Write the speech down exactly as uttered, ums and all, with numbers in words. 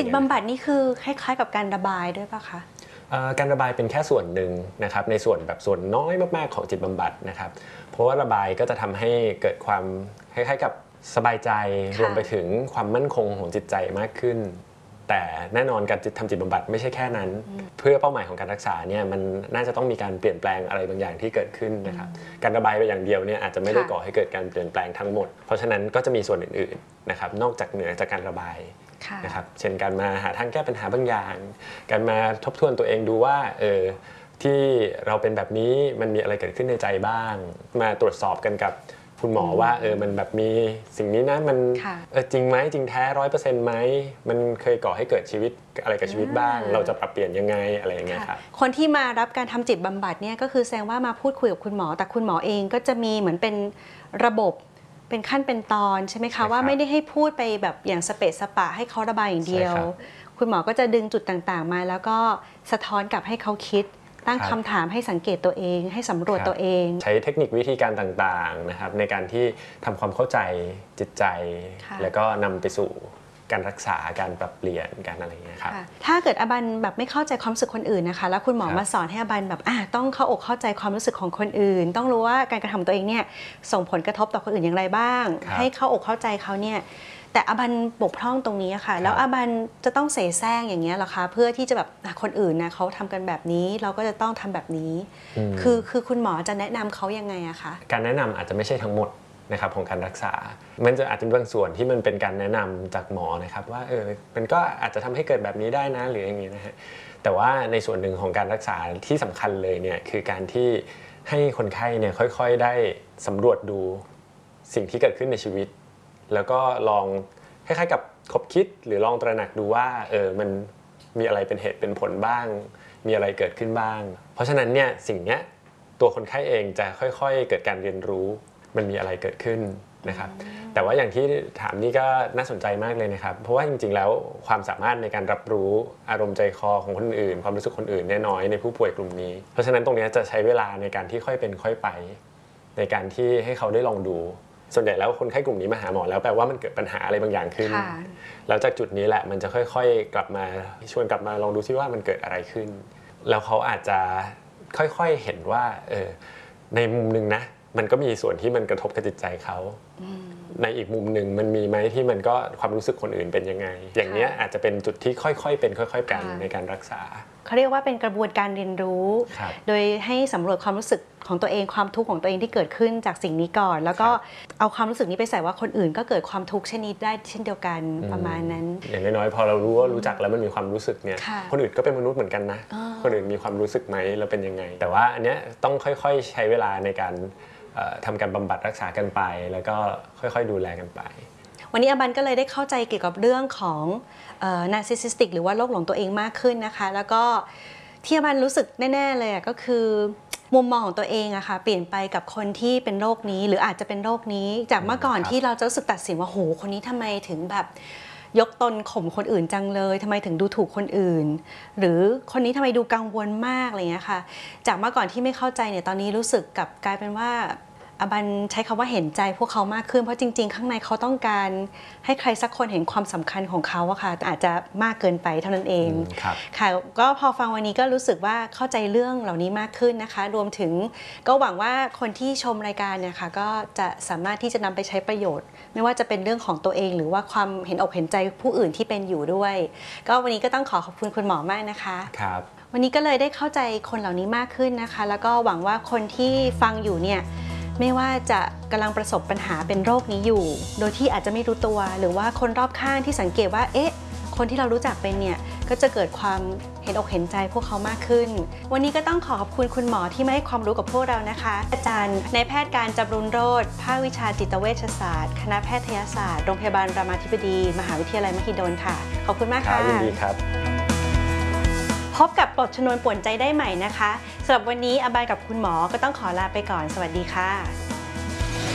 จิตบำบัดนี่คือคล้ายๆกับการระบายด้วยป่ะคะการระบายเป็นแค่ส่วนหนึ่งนะครับในส่วนแบบส่วนน้อยมากๆของจิตบำบัดนะครับเพราะว่าระบายก็จะทำให้เกิดความคล้ายๆกับสบายใจรวมไปถึงความมั่นคงของจิตใจมากขึ้นแต่แน่นอนการทำจิตบำบัดไม่ใช่แค่นั้นเพื่อเป้าหมายของการรักษาเนี่ยมันน่าจะต้องมีการเปลี่ยนแปลงอะไรบางอย่างที่เกิดขึ้นนะครับการระบายไปอย่างเดียวเนี่ยอาจจะไม่ได้ก่อให้เกิดการเปลี่ยนแปลงทั้งหมดเพราะฉะนั้นก็จะมีส่วนอื่นๆนะครับนอกจากเหนือจากการระบายนะครับเช่นการมาหาทางแก้ปัญหาบางอย่างการมาทบทวนตัวเองดูว่าเออที่เราเป็นแบบนี้มันมีอะไรเกิดขึ้นในใจบ้างมาตรวจสอบกันกับคุณหมอว่าเออมันแบบมีสิ่งนี้นะมันเออจริงไหมจริงแท้ร้อยเปอร์เซ็นต์ไหมมันเคยก่อให้เกิดชีวิตอะไรกับชีวิตบ้างเราจะปรับเปลี่ยนยังไงอะไรอย่างเงี้ยครับคนที่มารับการทำจิตบำบัดเนี่ยก็คือแสดงว่ามาพูดคุยกับคุณหมอแต่คุณหมอเองก็จะมีเหมือนเป็นระบบเป็นขั้นเป็นตอนใช่ไหมคะว่าไม่ได้ให้พูดไปแบบอย่างสเปซสปะให้เขาระบายอย่างเดียวคุณหมอก็จะดึงจุดต่างๆมาแล้วก็สะท้อนกลับให้เขาคิดตั้งคำถามให้สังเกตตัวเองให้สำรวจตัวเองใช้เทคนิควิธีการต่างๆนะครับในการที่ทำความเข้าใจจิตใจแล้วก็นำไปสู่การรักษาการปรับเปลี่ยนการอะไรอย่างเงี้ยครับถ้าเกิดอบันแบบไม่เข้าใจความรู้สึกคนอื่นนะคะแล้วคุณหมอมาสอนให้อบันแบบอ่ะต้องเข้าอกเข้าใจความรู้สึกของคนอื่นต้องรู้ว่าการกระทำตัวเองเนี่ยส่งผลกระทบต่อคนอื่นอย่างไรบ้างให้เข้าอกเข้าใจเขาเนี่ยแต่อบันบกพร่องตรงนี้ค่ะแล้วอบันจะต้องเสแสร้งอย่างเงี้ยหรอคะเพื่อที่จะแบบคนอื่นนะเขาทำกันแบบนี้เราก็จะต้องทำแบบนี้คือคือคุณหมอจะแนะนำเขายังไงอะคะการแนะนำอาจจะไม่ใช่ทั้งหมดนะครับของการรักษามันจะอาจจะเป็นบางส่วนที่มันเป็นการแนะนำจากหมอนะครับว่าเออมันก็อาจจะทำให้เกิดแบบนี้ได้นะหรืออย่างนี้นะฮะแต่ว่าในส่วนหนึ่งของการรักษาที่สำคัญเลยเนี่ยคือการที่ให้คนไข้เนี่ยค่อยๆได้สำรวจดูสิ่งที่เกิดขึ้นในชีวิตแล้วก็ลองคล้ายๆกับคบคิดหรือลองตระหนักดูว่าเออมันมีอะไรเป็นเหตุเป็นผลบ้างมีอะไรเกิดขึ้นบ้างเพราะฉะนั้นเนี่ยสิ่งเนี้ยตัวคนไข้เองจะค่อยๆเกิดการเรียนรู้มันมีอะไรเกิดขึ้นนะครับแต่ว่าอย่างที่ถามนี่ก็น่าสนใจมากเลยนะครับเพราะว่าจริงๆแล้วความสามารถในการรับรู้อารมณ์ใจคอของคนอื่นความรู้สึกคนอื่นแน่น้อยในผู้ป่วยกลุ่มนี้เพราะฉะนั้นตรงนี้จะใช้เวลาในการที่ค่อยเป็นค่อยไปในการที่ให้เขาได้ลองดูส่วนใหญ่แล้วคนไข้กลุ่มนี้มาหาหมอแล้วแปลว่ามันเกิดปัญหาอะไรบางอย่างขึ้นแล้วจากจุดนี้แหละมันจะค่อยๆกลับมาชวนกลับมาลองดูซิว่ามันเกิดอะไรขึ้นแล้วเขาอาจจะค่อยๆเห็นว่าเออในมุมนึงนะมันก็มีส่วนที่มันกระทบกับจิตใจเขาในอีกมุมหนึ่งมันมีไหมที่มันก็ความรู้สึกคนอื่นเป็นยังไงอย่างนี้อาจจะเป็นจุดที่ค่อยๆเป็นค่อยๆกันในการรักษาเขาเรียกว่าเป็นกระบวนการเรียนรู้โดยให้สำรวจความรู้สึกของตัวเองความทุกข์ของตัวเองที่เกิดขึ้นจากสิ่งนี้ก่อนแล้วก็เอาความรู้สึกนี้ไปใส่ว่าคนอื่นก็เกิดความทุกข์เช่นนี้ได้เช่นเดียวกันประมาณนั้นอย่างน้อยๆพอเรารู้ว่ารู้จักแล้วมันมีความรู้สึกเนี่ยคนอื่นก็เป็นมนุษย์เหมือนกันนะคนอื่นมีความรู้สึกไหมแล้วเป็นยังไงแต่ว่าอันเนี้ยต้องค่อยๆใช้เวลาในการทำการบำบัดรักษากันไปแล้วก็ค่อยๆดูแลกันไปวันนี้อบันก็เลยได้เข้าใจเกี่ยวกับเรื่องของนาร์ซิสซิสติกหรือว่าโรคหลงตัวเองมากขึ้นนะคะแล้วก็ที่อบันรู้สึกแน่ๆเลยก็คือมุมมองของตัวเองอะค่ะเปลี่ยนไปกับคนที่เป็นโรคนี้หรืออาจจะเป็นโรคนี้จากเมื่อก่อนที่เราจะรู้สึกตัดสินว่าโหคนนี้ทำไมถึงแบบยกตนข่มคนอื่นจังเลยทำไมถึงดูถูกคนอื่นหรือคนนี้ทำไมดูกังวลมากอะไรเงี้ยค่ะจากเมื่อก่อนที่ไม่เข้าใจเนี่ยตอนนี้รู้สึกกับกลายเป็นว่าอบันใช้คำว่าเห็นใจพวกเขามากขึ้นเพราะจริงๆข้างในเขาต้องการให้ใครสักคนเห็นความสำคัญของเขาอะค่ะอาจจะมากเกินไปเท่านั้นเองค่ะก็พอฟังวันนี้ก็รู้สึกว่าเข้าใจเรื่องเหล่านี้มากขึ้นนะคะรวมถึงก็หวังว่าคนที่ชมรายการเนี่ยค่ะก็จะสามารถที่จะนำไปใช้ประโยชน์ไม่ว่าจะเป็นเรื่องของตัวเองหรือว่าความเห็นอกเห็นใจผู้อื่นที่เป็นอยู่ด้วยก็วันนี้ก็ต้องขอขอบคุณคุณหมอมากนะคะครับวันนี้ก็เลยได้เข้าใจคนเหล่านี้มากขึ้นนะคะแล้วก็หวังว่าคนที่ฟังอยู่เนี่ยไม่ว่าจะกำลังประสบปัญหาเป็นโรคนี้อยู่โดยที่อาจจะไม่รู้ตัวหรือว่าคนรอบข้างที่สังเกตว่าเอ๊ะคนที่เรารู้จักเป็นเนี่ยก็จะเกิดความเห็นอกเห็นใจพวกเขามากขึ้นวันนี้ก็ต้องขอขอบคุณคุณหมอที่มาให้ความรู้กับพวกเรานะคะอาจารย์นายแพทย์การจำรุนโรจน์ภาควิชาจิตเวชศาสตร์คณะแพทยศาสตร์โรงพยาบาลรามาธิบดีมหาวิทยาลัยมหิดลค่ะขอบคุณมากค่ะยินดีครับพบกับปลดชนวนป่วนใจได้ใหม่นะคะสำหรับวันนี้อบันกับคุณหมอก็ต้องขอลาไปก่อนสวัสดีค่ะ